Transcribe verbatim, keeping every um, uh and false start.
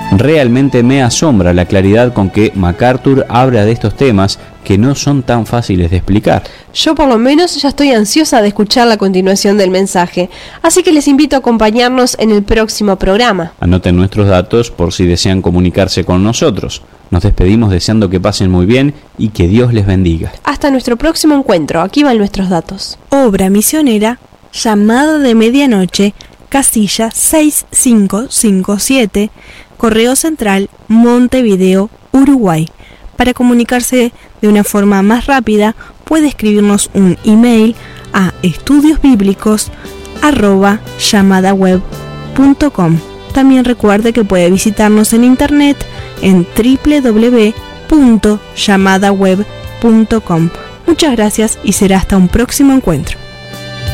Realmente me asombra la claridad con que MacArthur habla de estos temas que no son tan fáciles de explicar. Yo por lo menos ya estoy ansiosa de escuchar la continuación del mensaje, así que les invito a acompañarnos en el próximo programa. Anoten nuestros datos por si desean comunicarse con nosotros. Nos despedimos deseando que pasen muy bien y que Dios les bendiga. Hasta nuestro próximo encuentro, aquí van nuestros datos. Obra misionera, llamada de medianoche, casilla seis cinco cinco siete, Correo Central, Montevideo, Uruguay. Para comunicarse de una forma más rápida, puede escribirnos un email a estudiosbiblicos arroba llamadaweb punto com. También recuerde que puede visitarnos en internet en doble u doble u doble u punto llamadaweb punto com. Muchas gracias y será hasta un próximo encuentro.